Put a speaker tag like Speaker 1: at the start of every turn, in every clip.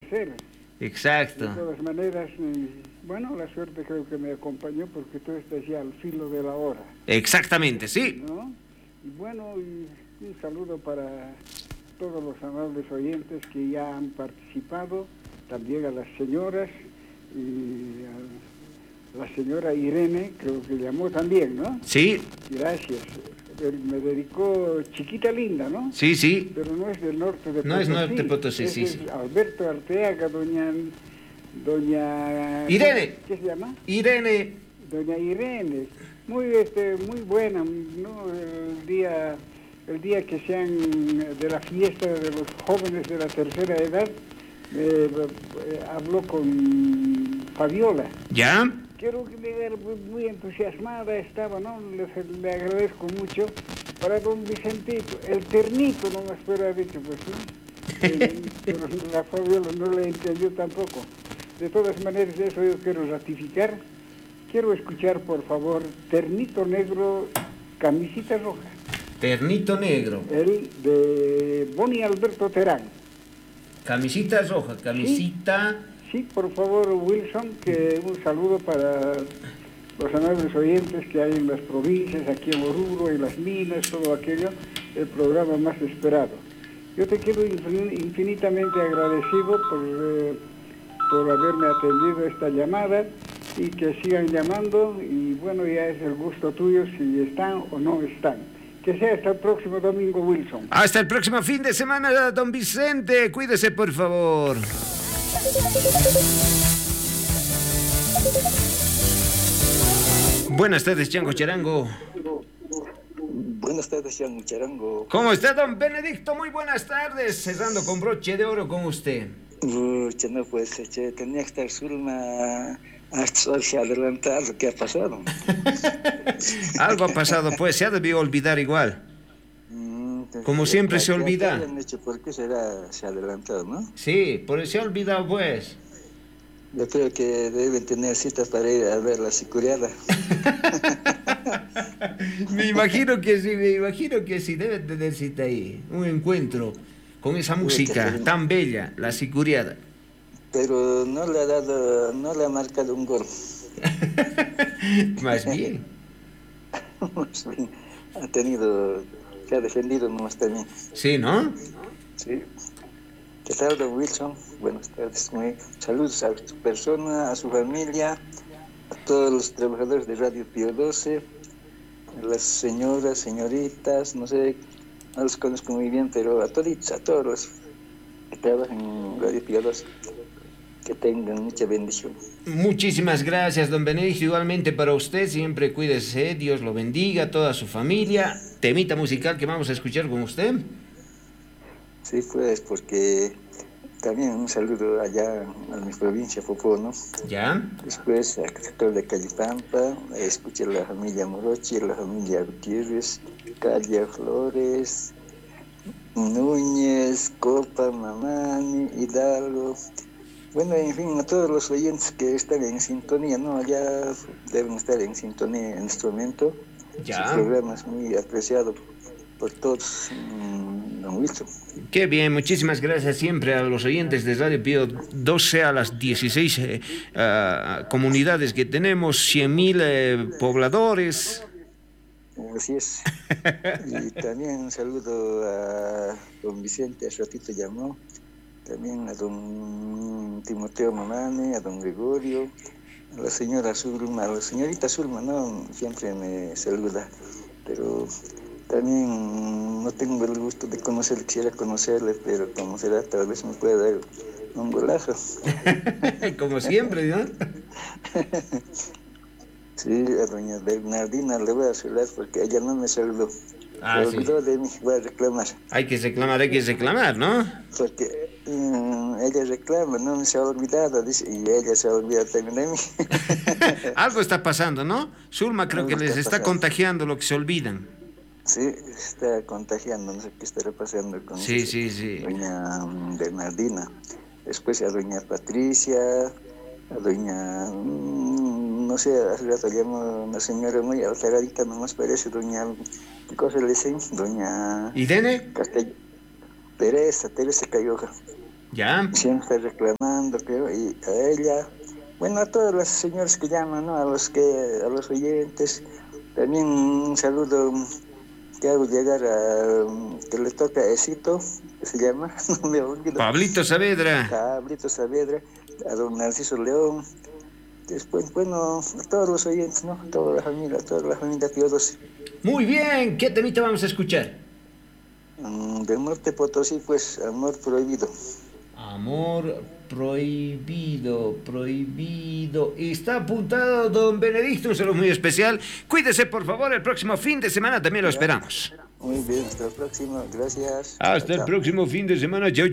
Speaker 1: ser.
Speaker 2: Exacto.
Speaker 1: De todas maneras, bueno, la suerte creo que me acompañó porque tú estás ya al filo de la hora.
Speaker 2: Exactamente, sí.
Speaker 1: ¿No? Y bueno, y un saludo para todos los amables oyentes que ya han participado, también a las señoras y a la señora Irene, creo que llamó también, ¿no?
Speaker 2: Sí.
Speaker 1: Gracias. Me dedicó Chiquita Linda, ¿no?
Speaker 2: Sí, sí.
Speaker 1: Pero no es del norte de Potosí.
Speaker 2: No es norte de Potosí, sí, sí.
Speaker 1: Alberto Arteaga, doña
Speaker 2: Irene.
Speaker 1: ¿Qué se llama?
Speaker 2: Irene.
Speaker 1: Doña Irene. Muy buena, ¿no? El día que sean de la fiesta de los jóvenes de la tercera edad, habló con Fabiola.
Speaker 2: ¿Ya?
Speaker 1: Quiero que me diga, muy entusiasmada estaba, ¿no? Le agradezco mucho. Para don Vicentito, el ternito no me espera dicho, pues, ¿no? Pero la Fabiola no le entendió tampoco. De todas maneras, eso yo quiero ratificar. Quiero escuchar, por favor, Ternito Negro, Camisita Roja.
Speaker 2: Ternito Negro.
Speaker 1: El de Boni Alberto Terán.
Speaker 2: Camisita roja, camisita...
Speaker 1: Sí, por favor, Wilson, que un saludo para los amables oyentes que hay en las provincias, aquí en Oruro, en las minas, todo aquello, el programa más esperado. Yo te quiero infinitamente agradecido por haberme atendido esta llamada y que sigan llamando y bueno, ya es el gusto tuyo si están o no están. Que sea hasta el próximo domingo, Wilson.
Speaker 2: Hasta el próximo fin de semana, don Vicente. Cuídese, por favor. Buenas tardes, Chango Charango.
Speaker 3: Buenas tardes, Chango Charango.
Speaker 2: ¿Cómo está, don Benedicto? Muy buenas tardes. Cerrando con broche de oro con usted.
Speaker 3: No, pues tenía que estar Zulma hasta se adelantar lo que ha pasado.
Speaker 2: Algo ha pasado, pues. Se ha debido olvidar igual. Como siempre se olvida.
Speaker 3: ¿Por qué se ha adelantado, no?
Speaker 2: Sí, por eso se ha olvidado, pues.
Speaker 3: Yo creo que deben tener citas para ir a ver la sicuriada.
Speaker 2: Me imagino que sí, deben tener cita ahí. Un encuentro con esa música tan bella, la sicuriada.
Speaker 3: Pero no le ha marcado un gol.
Speaker 2: Más bien.
Speaker 3: Se ha defendido nomás también.
Speaker 2: Sí, ¿no?
Speaker 3: Sí. ¿Qué tal, don Wilson? Buenas tardes. Saludos a su persona, a su familia, a todos los trabajadores de Radio Pío 12, a las señoras, señoritas, no sé, no los conozco muy bien, pero a todos los que trabajan en Radio Pío 12, que tengan mucha bendición.
Speaker 2: Muchísimas gracias, don Benedicto. Igualmente para usted, siempre cuídese, Dios lo bendiga, a toda su familia. Temita musical que vamos a escuchar con usted.
Speaker 3: Sí, pues, porque también un saludo allá a mi provincia, Popó, ¿no?
Speaker 2: ¿Ya?
Speaker 3: Después, al sector de Callipampa, escuché a la familia Morochi, la familia Gutiérrez, Calle Flores, Núñez, Copa, Mamani, Hidalgo. Bueno, en fin, a todos los oyentes que están en sintonía, ¿no? Allá deben estar en sintonía en este momento.
Speaker 2: Ya.
Speaker 3: Su programa es muy apreciado por todos, don Wilson.
Speaker 2: Qué bien, muchísimas gracias siempre a los oyentes de Radio Pío 12, a las 16 comunidades que tenemos, 100.000 pobladores.
Speaker 3: Así es. Y también un saludo a don Vicente, hace ratito llamó, también a don Timoteo Mamane, a don Gregorio, a la señora Zulma, a la señorita Zulma, ¿no? Siempre me saluda, pero también no tengo el gusto de conocerle, quisiera conocerle, pero como será, tal vez me pueda dar un golazo.
Speaker 2: Como siempre, ¿no?
Speaker 3: Sí, a doña Bernardina le voy a saludar porque ella no me saludó. Se olvidó de mí, voy a reclamar.
Speaker 2: Hay que reclamar, ¿no?
Speaker 3: Porque ella reclama, no se ha olvidado, dice, y ella se ha olvidado también de mí.
Speaker 2: Algo está pasando, ¿no? Zulma creo que les está contagiando lo que se olvidan.
Speaker 3: Sí, está contagiando, no sé qué estará pasando con
Speaker 2: sí.
Speaker 3: doña Bernardina. Después a doña Patricia, a doña, no sé, hace rato llamó una señora muy alteradita, nomás parece doña, ¿qué cosa le dicen? Doña...
Speaker 2: ¿Irene?
Speaker 3: Teresa Cayoja.
Speaker 2: Ya.
Speaker 3: Siempre reclamando, creo, y a ella, bueno, a todas las señoras que llaman, ¿no? A los oyentes, también un saludo que hago llegar a, que le toca a Esito, que se llama, no me olvido.
Speaker 2: Pablito Saavedra.
Speaker 3: Pablito Saavedra, a don Narciso León, después, bueno, a todos los oyentes, ¿no? A toda la familia Pío XII.
Speaker 2: Muy bien, ¿qué temita vamos a escuchar?
Speaker 3: Del norte Potosí, pues, Amor Prohibido.
Speaker 2: Amor prohibido. Está apuntado, don Benedicto, un saludo muy especial. Cuídese, por favor, el próximo fin de semana también lo esperamos.
Speaker 3: Muy bien, hasta el próximo, gracias.
Speaker 2: Hasta el próximo fin de semana. Yo.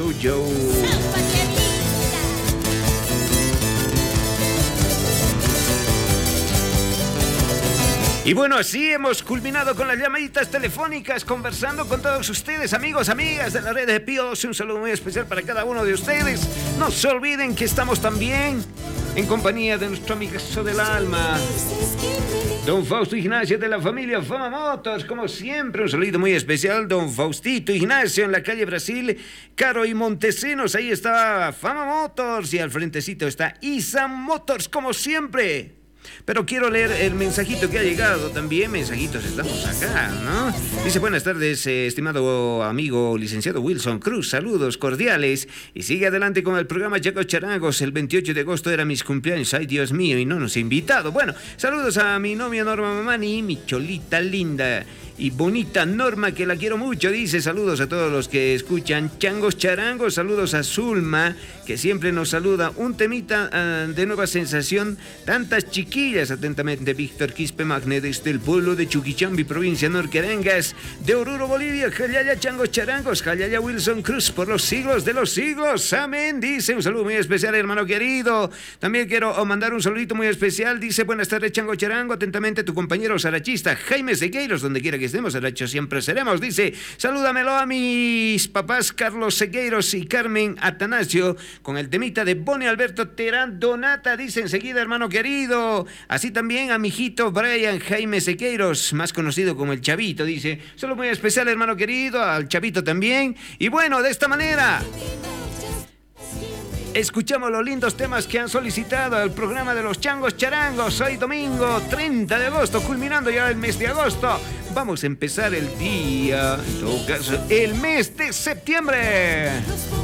Speaker 2: Y bueno, así hemos culminado con las llamaditas telefónicas, conversando con todos ustedes, amigos, amigas de la red de Pío XII. Un saludo muy especial para cada uno de ustedes. No se olviden que estamos también en compañía de nuestro amigazo del alma, don Fausto Ignacio de la familia Fama Motors. Como siempre, un saludo muy especial, don Faustito Ignacio, en la calle Brasil, Caro y Montesinos. Ahí está Fama Motors y al frentecito está Isan Motors, como siempre. Pero quiero leer el mensajito que ha llegado también. Mensajitos estamos acá, ¿no? Dice: buenas tardes, estimado amigo licenciado Wilson Cruz, saludos cordiales. Y sigue adelante con el programa Changos Charangos. El 28 de agosto era mis cumpleaños. Ay, Dios mío, y no nos ha invitado. Bueno, saludos a mi novia Norma Mamani, mi cholita linda y bonita Norma, que la quiero mucho. Dice: saludos a todos los que escuchan Changos Charangos. Saludos a Zulma, que siempre nos saluda. Un temita de nueva sensación. Tantas chiquillas. Atentamente, Víctor Quispe Magne, desde el pueblo de Chuquichambi, provincia de Norquerengas, de Oruro, Bolivia. Jayaya Changos Charangos, Jayaya Wilson Cruz, por los siglos de los siglos. Amén. Dice: un saludo muy especial, hermano querido. También quiero mandar un saludito muy especial. Dice: buenas tardes, Chango Charango. Atentamente, tu compañero sarachista Jaime Sequeiros, donde quiera que estemos, Saracho siempre seremos. Dice: salúdamelo a mis papás Carlos Sequeiros y Carmen Atanasio con el temita de Boni Alberto Terán Donata. Dice enseguida, hermano querido. Así también a mi hijito Brian Jaime Sequeiros, más conocido como el Chavito. Dice: solo muy especial, hermano querido, al Chavito también. Y bueno, de esta manera escuchamos los lindos temas que han solicitado al programa de los Changos Charangos. Hoy domingo 30 de agosto, culminando ya el mes de agosto. Vamos a empezar el día, en todo caso, el mes de septiembre.